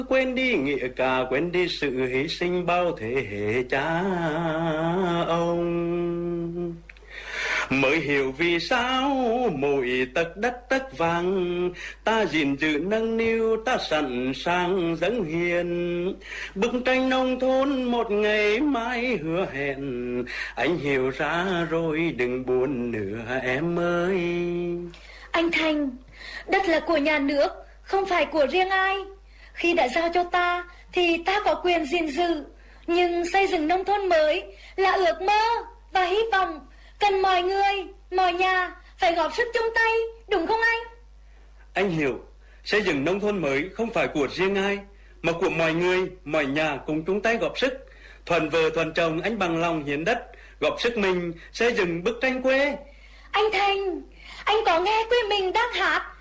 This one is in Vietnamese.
Quên đi nghĩa cả, quên đi sự hy sinh bao thế hệ cha ông. Mới hiểu vì sao mỗi tấc đất tấc vàng ta gìn giữ nâng niu, ta sẵn sàng dâng hiến bức tranh nông thôn một ngày mai hứa hẹn. Anh hiểu ra rồi đừng buồn nữa em ơi. Anh Thành, đất là của nhà nước, không phải của riêng ai. Khi đã giao cho ta thì ta có quyền gìn giữ, nhưng xây dựng nông thôn mới là ước mơ và hy vọng, cần mọi người, mọi nhà phải góp sức chung tay, đúng không anh? Anh hiểu, xây dựng nông thôn mới không phải của riêng ai, mà của mọi người, mọi nhà cùng chung tay góp sức. Thuần vợ thuần chồng, anh bằng lòng hiến đất, góp sức mình xây dựng bức tranh quê. Anh Thành, anh có nghe quê mình đang hát